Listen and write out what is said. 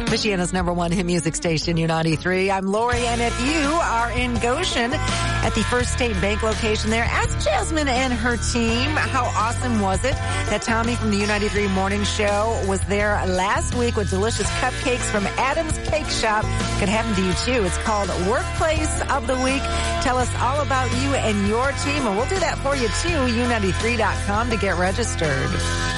Michiana's #1 hit music station, U93. I'm Lori, and if you are in Goshen at the First State Bank location there, ask Jasmine and her team, how awesome was it that Tommy from the U93 Morning Show was there last week with delicious cupcakes from Adam's Cake Shop. Could happen to you too. It's called Workplace of the Week. Tell us all about you and your team, and we'll do that for you too. U93.com to get registered.